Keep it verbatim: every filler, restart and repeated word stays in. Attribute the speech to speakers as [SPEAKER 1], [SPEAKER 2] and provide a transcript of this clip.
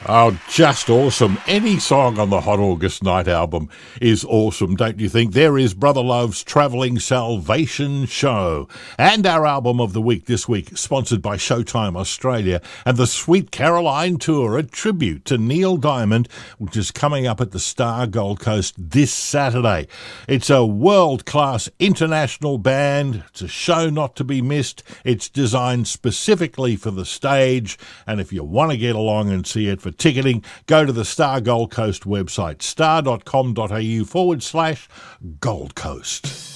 [SPEAKER 1] Oh, just awesome. Any song on the Hot August Night album is awesome, don't you think? There is Brother Love's Travelling Salvation Show. And our album of the week this week, sponsored by Showtime Australia and the Sweet Caroline Tour, a tribute to Neil Diamond, which is coming up at the Star Gold Coast this Saturday. It's a world-class international band. It's a show not to be missed. It's designed specifically for the stage. And if you want to get along and see it, for ticketing, go to the Star Gold Coast website, star.com.au forward slash Gold Coast.